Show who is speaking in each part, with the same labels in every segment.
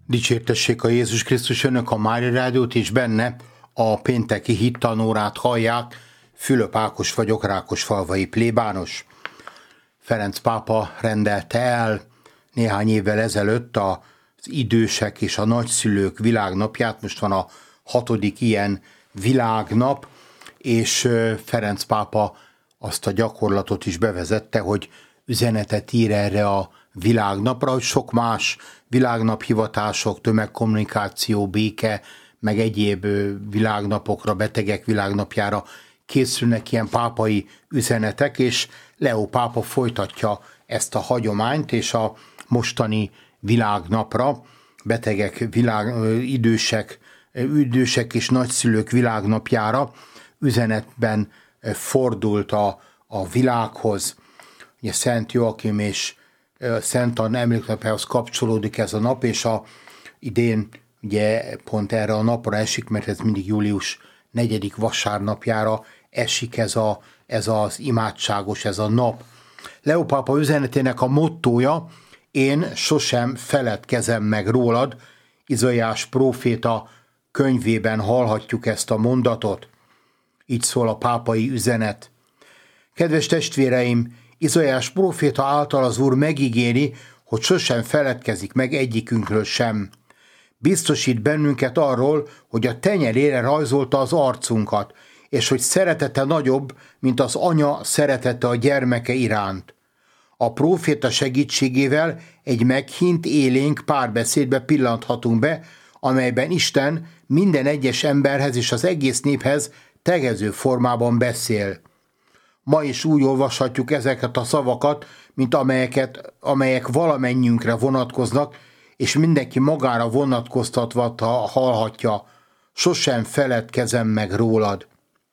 Speaker 1: Dicsértessék a Jézus Krisztus, önök a Mária Rádiót, és benne a pénteki hittanórát hallják. Fülöp Ákos vagyok, rákosfalvai plébános. Ferenc pápa rendelte el néhány évvel ezelőtt az idősek és a nagyszülők világnapját. Most van a 6. ilyen világnap, és Ferenc pápa azt a gyakorlatot is bevezette, hogy üzenetet ír erre a világnapra, hogy sok más világnaphivatások, tömegkommunikáció, béke, meg egyéb világnapokra, betegek világnapjára készülnek ilyen pápai üzenetek, és Leó pápa folytatja ezt a hagyományt, és a mostani világnapra, betegek, idősek és nagyszülők világnapjára üzenetben fordult a világhoz. Ugye Szent Joakim és Szent Anna emléknapjához kapcsolódik ez a nap, és idén ugye pont erre a napra esik, mert ez mindig július 4. vasárnapjára esik ez az imádságos, ez a nap. Leó pápa üzenetének a mottója: én sosem feledkezem meg rólad. Izaiás próféta könyvében hallhatjuk ezt a mondatot. Így szól a pápai üzenet. Kedves testvéreim, Izaiás próféta által az Úr megígéri, hogy sosem feledkezik meg egyikünkről sem. Biztosít bennünket arról, hogy a tenyerére rajzolta az arcunkat, és hogy szeretete nagyobb, mint az anya szeretete a gyermeke iránt. A próféta segítségével egy meghint, élénk párbeszédbe pillanthatunk be, amelyben Isten minden egyes emberhez és az egész néphez tegező formában beszél. Ma is úgy olvashatjuk ezeket a szavakat, mint amelyek valamennyiünkre vonatkoznak, és mindenki magára vonatkoztatva hallhatja: sosem feledkezem meg rólad.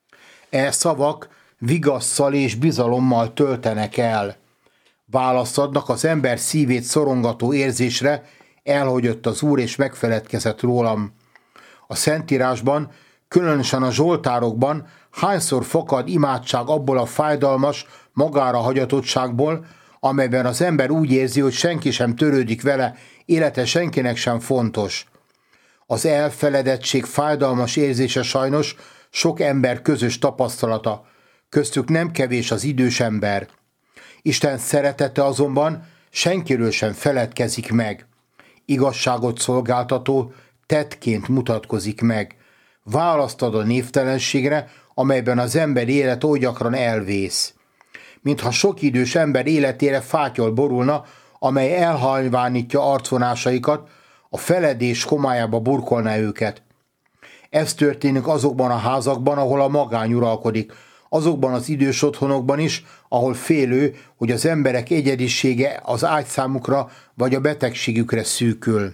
Speaker 1: E szavak vigasszal és bizalommal töltenek el. Választ adnak az ember szívét szorongató érzésre: elhagyott az Úr és megfeledkezett rólam. A Szentírásban, különösen a zsoltárokban hányszor fakad imádság abból a fájdalmas, magára hagyatottságból, amelyben az ember úgy érzi, hogy senki sem törődik vele, élete senkinek sem fontos. Az elfeledettség fájdalmas érzése sajnos sok ember közös tapasztalata, köztük nem kevés az idős ember. Isten szeretete azonban senkiről sem feledkezik meg. Igazságot szolgáltató tettként mutatkozik meg. Választ ad a névtelenségre, amelyben az ember élet oly gyakran elvész. Mintha sok idős ember életére fátyol borulna, amely elhalvánítja arcvonásaikat, a feledés homályába burkolná őket. Ez történik azokban a házakban, ahol a magány uralkodik, azokban az idős otthonokban is, ahol félő, hogy az emberek egyedisége az ágyszámukra vagy a betegségükre szűkül.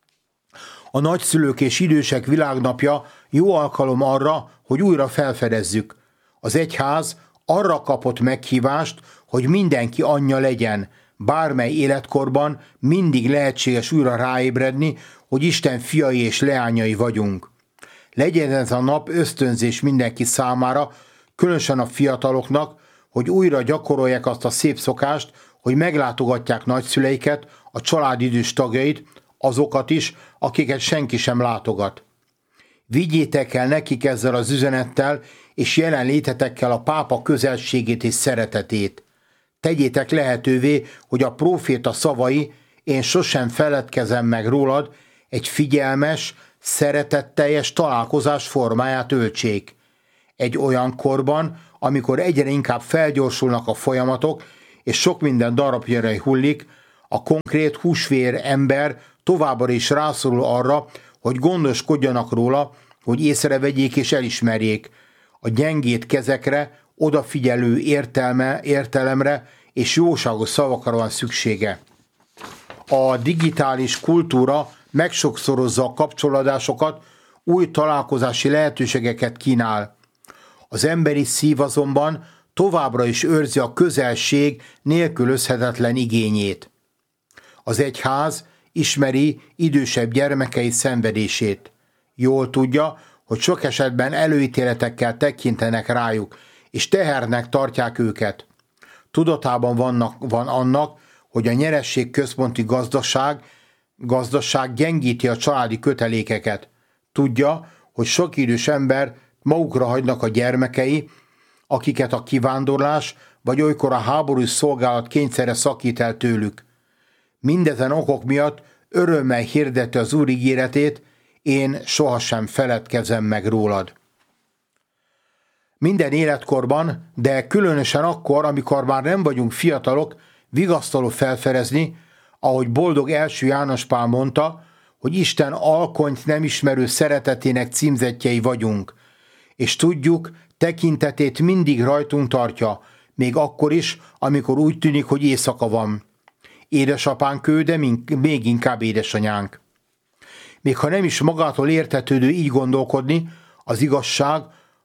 Speaker 1: A nagyszülők és idősek világnapja jó alkalom arra, hogy újra felfedezzük. Az egyház arra kapott meghívást, hogy mindenki anyja legyen, bármely életkorban mindig lehetséges újra ráébredni, hogy Isten fiai és leányai vagyunk. Legyen ez a nap ösztönzés mindenki számára, különösen a fiataloknak, hogy újra gyakorolják azt a szép szokást, hogy meglátogatják nagyszüleiket, a család idős tagjait, azokat is, akiket senki sem látogat. Vigyétek el nekik ezzel az üzenettel és jelenlétetekkel a pápa közelségét és szeretetét. Tegyétek lehetővé, hogy a próféta szavai, én sosem feledkezem meg rólad, egy figyelmes, szeretetteljes találkozás formáját öltsék. Egy olyan korban, amikor egyre inkább felgyorsulnak a folyamatok, és sok minden darabjára hullik, a konkrét húsvér ember továbbra is rászorul arra, hogy gondoskodjanak róla, hogy észrevegyék és elismerjék. A gyengét kezekre, odafigyelő értelemre és jóságos szavakra van szüksége. A digitális kultúra megsokszorozza a kapcsolódásokat, új találkozási lehetőségeket kínál. Az emberi szív azonban továbbra is őrzi a közelség nélkülözhetetlen igényét. Az egyház ismeri idősebb gyermekei szenvedését. Jól tudja, hogy sok esetben előítéletekkel tekintenek rájuk, és tehernek tartják őket. Tudatában van annak, hogy a nyeresség központi gazdaság gazdaság gyengíti a családi kötelékeket. Tudja, hogy sok idős ember magukra hagynak a gyermekei, akiket a kivándorlás vagy olykor a háborús szolgálat kényszere szakít el tőlük. Mindezen okok miatt örömmel hirdette az Úr ígéretét, én sohasem feledkezem meg rólad. Minden életkorban, de különösen akkor, amikor már nem vagyunk fiatalok, vigasztaló felfedezni, ahogy boldog első János Pál mondta, hogy Isten alkonyt nem ismerő szeretetének címzettjei vagyunk, és tudjuk, tekintetét mindig rajtunk tartja, még akkor is, amikor úgy tűnik, hogy éjszaka van. Édesapánk ő, de még inkább édesanyánk. Még ha nem is magától értetődő így gondolkodni, az igazság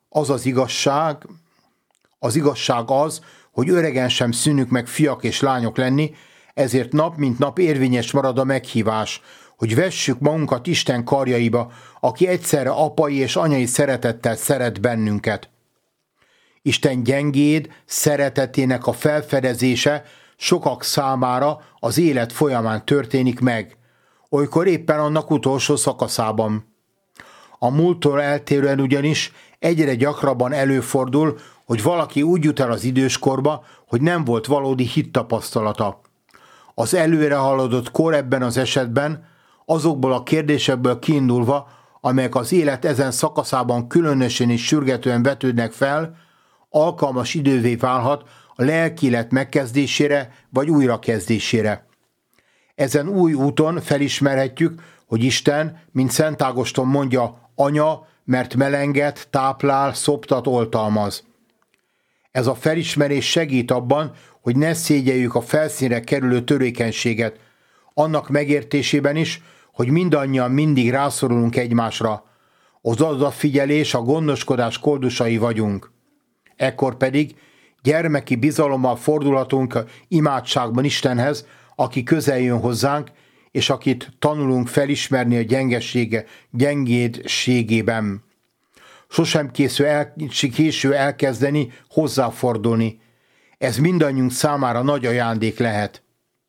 Speaker 1: az, hogy öregen sem szűnünk meg fiak és lányok lenni, ezért nap mint nap érvényes marad a meghívás, hogy vessük magunkat Isten karjaiba, aki egyszerre apai és anyai szeretettel szeret bennünket. Isten gyengéd szeretetének a felfedezése sokak számára az élet folyamán történik meg, olykor éppen annak utolsó szakaszában. A múlttól eltérően ugyanis egyre gyakrabban előfordul, hogy valaki úgy jut el az időskorba, hogy nem volt valódi hittapasztalata. Az előre haladott kor ebben az esetben azokból a kérdésekből kiindulva, amelyek az élet ezen szakaszában különösen és sürgetően vetődnek fel, alkalmas idővé válhat a lelki élet megkezdésére vagy újrakezdésére. Ezen új úton felismerhetjük, hogy Isten, mint Szent Ágoston mondja, anya, mert melenget, táplál, szoptat, oltalmaz. Ez a felismerés segít abban, hogy ne szégyeljük a felszínre kerülő törékenységet, annak megértésében is, hogy mindannyian mindig rászorulunk egymásra. Az odafigyelés, a gondoskodás koldusai vagyunk. Ekkor pedig gyermeki bizalommal fordulhatunk imádságban Istenhez, aki közel jön hozzánk, és akit tanulunk felismerni a gyengédségében. Sosem késő elkezdeni, hozzáfordulni. Ez mindannyiunk számára nagy ajándék lehet.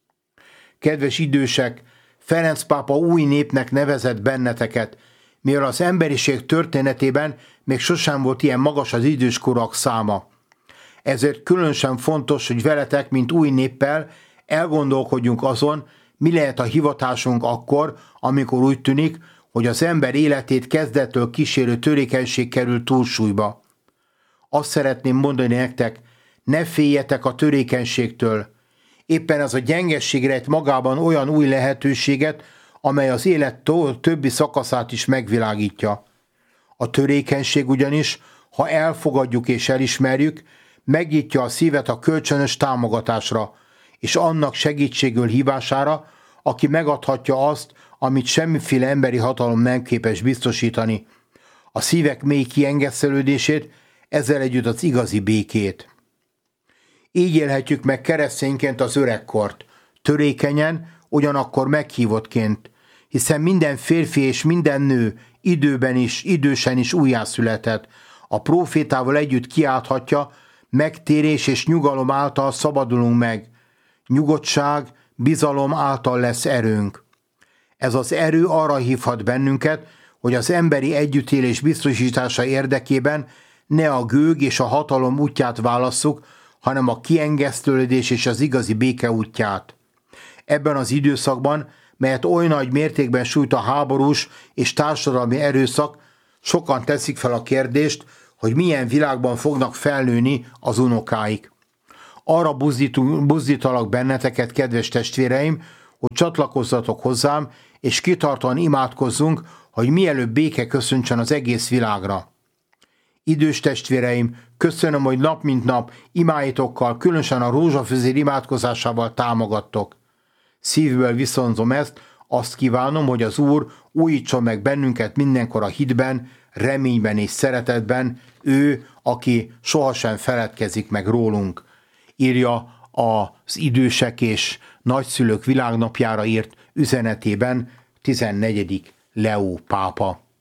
Speaker 1: Kedves idősek, Ferenc pápa új népnek nevezett benneteket, mivel az emberiség történetében még sosem volt ilyen magas az időskorúak száma. Ezért különösen fontos, hogy veletek, mint új néppel elgondolkodjunk azon, mi lehet a hivatásunk akkor, amikor úgy tűnik, hogy az ember életét kezdettől kísérő törékenység kerül túlsúlyba. Azt szeretném mondani nektek, ne féljetek a törékenységtől. Éppen ez a gyengesség rejt magában olyan új lehetőséget, amely az élet többi szakaszát is megvilágítja. A törékenység ugyanis, ha elfogadjuk és elismerjük, megnyitja a szívet a kölcsönös támogatásra, és annak segítségül hívására, aki megadhatja azt, amit semmiféle emberi hatalom nem képes biztosítani. A szívek mély kiengesztelődését, ezzel együtt az igazi békét. Így élhetjük meg keresztényként az öregkort, törékenyen, ugyanakkor meghívottként, hiszen minden férfi és minden nő időben is, idősen is újjászületett. A prófétával együtt kiálthatja, megtérés és nyugalom által szabadulunk meg. Nyugodtság, bizalom által lesz erőnk. Ez az erő arra hívhat bennünket, hogy az emberi együttélés biztosítása érdekében ne a gőg és a hatalom útját válasszuk, hanem a kiengesztődés és az igazi béke útját. Ebben az időszakban, melyet oly nagy mértékben sújt a háborús és társadalmi erőszak, sokan teszik fel a kérdést, hogy milyen világban fognak felnőni az unokáik. Arra buzdítalak benneteket, kedves testvéreim, hogy csatlakozzatok hozzám, és kitartóan imádkozzunk, hogy mielőbb béke köszöntsön az egész világra. Idős testvéreim, köszönöm, hogy nap mint nap imáitokkal, különösen a rózsafüzér imádkozásával támogattok. Szívből viszonzom ezt, azt kívánom, hogy az Úr újítson meg bennünket mindenkor a hitben, reményben és szeretetben, ő, aki sohasem feledkezik meg rólunk. Írja az idősek és nagyszülők világnapjára írt üzenetében 14. Leó pápa.